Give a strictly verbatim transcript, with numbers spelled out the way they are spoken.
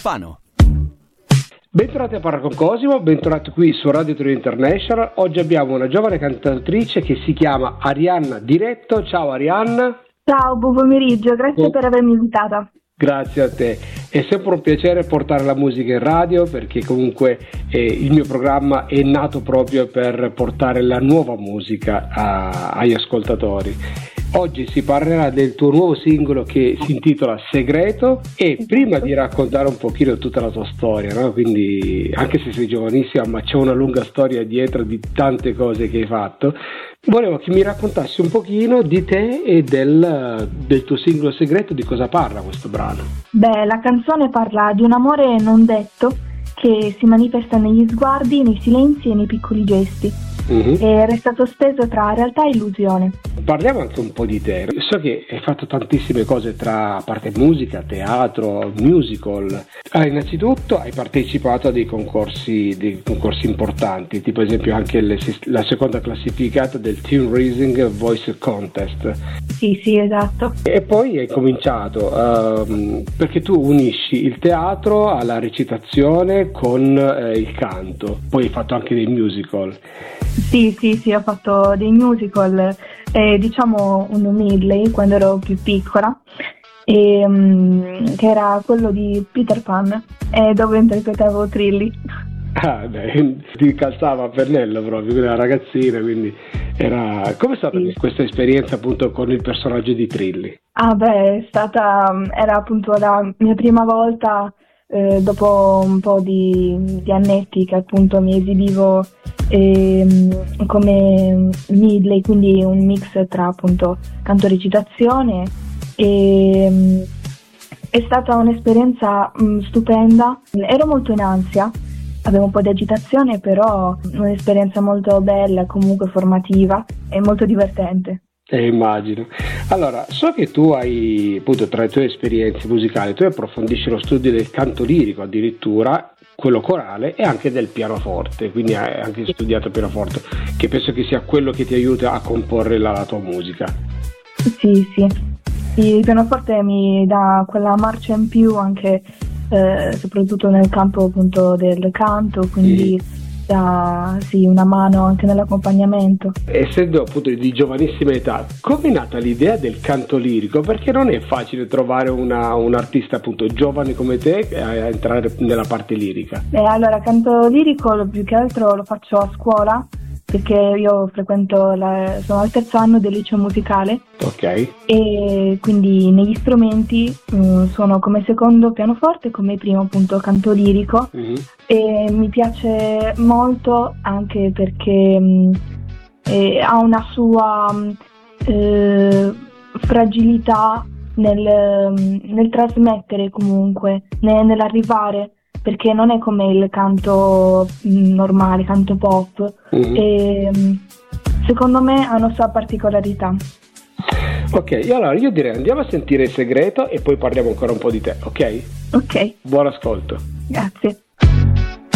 Alfano. Bentornati a Parla con Cosimo, bentornati qui su Radio Torino International. Oggi abbiamo una giovane cantautrice che si chiama Arianna Diretto. Ciao Arianna. Ciao, buon pomeriggio, grazie Oh. per avermi invitata. Grazie a te, è sempre un piacere portare la musica in radio perché comunque eh, il mio programma è nato proprio per portare la nuova musica a, agli ascoltatori. Oggi si parlerà del tuo nuovo singolo che si intitola Segreto e prima di raccontare un pochino tutta la tua storia, no? Quindi anche se sei giovanissima ma c'è una lunga storia dietro di tante cose che hai fatto, volevo che mi raccontassi un pochino di te e del, del tuo singolo Segreto, di cosa parla questo brano. Beh, la canzone parla di un amore non detto che si manifesta negli sguardi, nei silenzi e nei piccoli gesti. Uh-huh. E resta sospeso tra realtà e illusione. Parliamo anche un po' di te. So che hai fatto tantissime cose, tra a parte musica, teatro, musical. Allora, innanzitutto hai partecipato a dei concorsi, dei concorsi importanti, tipo ad esempio anche le, la seconda classificata del Teen Rising Voice Contest. Sì, sì, esatto. E poi hai cominciato um, perché tu unisci il teatro alla recitazione con eh, il canto. Poi hai fatto anche dei musical. Sì, sì, sì, ho fatto dei musical, eh, diciamo un medley quando ero più piccola, e, um, che era quello di Peter Pan, eh, dove interpretavo Trilly. Ah, beh, ti calzava a pennello proprio, quindi era ragazzina, quindi era... Com'è stata sì. questa esperienza appunto con il personaggio di Trilly? Ah beh, è stata, era appunto la mia prima volta, eh, dopo un po' di, di annetti che appunto mi esibivo ehm, come medley, quindi un mix tra appunto canto e recitazione, e è stata un'esperienza mh, stupenda. Ero molto in ansia, avevo un po' di agitazione, però un'esperienza molto bella, comunque formativa e molto divertente. Eh, immagino. Allora, so che tu hai, appunto, tra le tue esperienze musicali, tu approfondisci lo studio del canto lirico, addirittura quello corale, e anche del pianoforte, quindi hai anche studiato pianoforte, che penso che sia quello che ti aiuta a comporre la, la tua musica. Sì, sì. Il pianoforte mi dà quella marcia in più anche, eh, soprattutto nel campo appunto del canto, quindi sì. dà sì, una mano anche nell'accompagnamento. Essendo appunto di giovanissima età, come è nata l'idea del canto lirico? Perché non è facile trovare una, un artista appunto giovane come te a, a entrare nella parte lirica. Eh, allora, canto lirico più che altro lo faccio a scuola, perché io frequento, la, sono al terzo anno del liceo musicale. Ok. E quindi negli strumenti mh, suono come secondo pianoforte, come primo appunto canto lirico. Mm-hmm. E mi piace molto anche perché mh, eh, ha una sua mh, eh, fragilità nel, mh, nel trasmettere comunque, ne, nell'arrivare, perché non è come il canto mh, normale, canto pop. Mm-hmm. E mh, secondo me ha una sua particolarità. Ok, allora io direi andiamo a sentire Il Segreto e poi parliamo ancora un po' di te, ok? Ok. Buon ascolto. Grazie.